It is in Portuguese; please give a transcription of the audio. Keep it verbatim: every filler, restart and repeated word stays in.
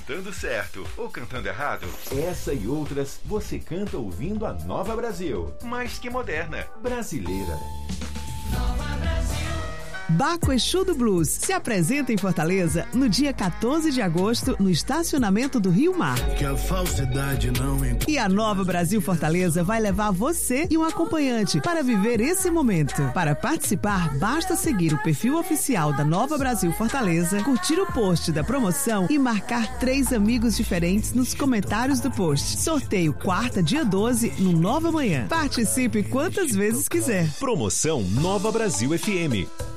cantando certo ou cantando errado? Essa e outras você canta ouvindo a Nova Brasil. Mais que moderna, brasileira. Nova Brasil. Baco Exu do Blues se apresenta em Fortaleza no dia quatorze de agosto no estacionamento do Rio Mar. Que a falsidade não imp... E a Nova Brasil Fortaleza vai levar você e um acompanhante para viver esse momento. Para participar, basta seguir o perfil oficial da Nova Brasil Fortaleza, curtir o post da promoção e marcar três amigos diferentes nos comentários do post. Sorteio quarta, dia doze, no Nova Manhã. Participe quantas vezes quiser. Promoção Nova Brasil F M.